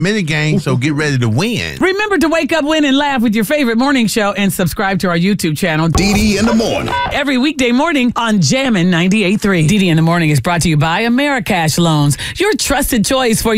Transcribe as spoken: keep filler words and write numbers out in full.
mini game, so get ready to win. Remember to wake up, win, and laugh with your favorite morning show and subscribe to our YouTube channel. D D in the morning. Every weekday morning on Jammin' ninety-eight point three. D D in the morning is brought to you by Americash Loans, your trusted choice for